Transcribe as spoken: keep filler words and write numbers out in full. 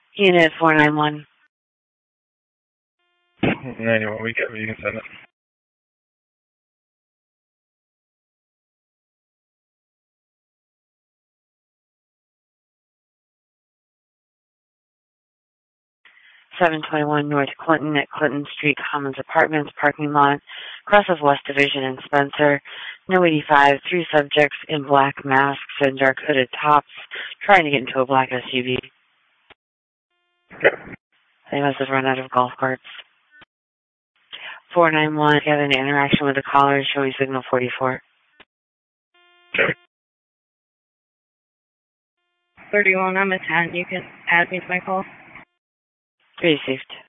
Unit four nine one. ninety-one, we get, you can send it. seven twenty-one North Clinton at Clinton Street Commons Apartments parking lot, across of West Division and Spencer. No eighty-five, three subjects in black masks and dark hooded tops trying to get into a black S U V. Okay. They must have run out of golf carts. four nine one, if you have an interaction with the caller, show me signal forty-four. Okay. thirty-one, I'm a ten. You can add me to my call. Received.